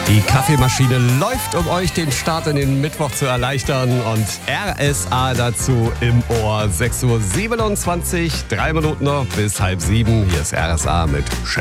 Die Kaffeemaschine läuft, um euch den Start in den Mittwoch zu erleichtern. Und RSA dazu im Ohr. 6:27 Uhr, 3 Minuten noch bis 6:30. Hier ist RSA mit